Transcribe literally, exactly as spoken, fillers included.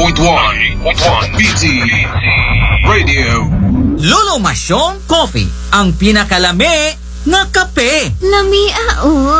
point one B T Radio. Lolo Masyong Coffee, ang pinakalami nga kape. Lami, ah, oh.